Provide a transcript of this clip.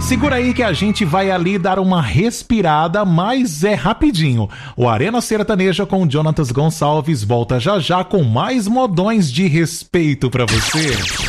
Segura aí que a gente vai ali dar uma respirada, mas é rapidinho. O Arena Sertaneja com Jonatas Gonçalves volta já já com mais modões de respeito pra você.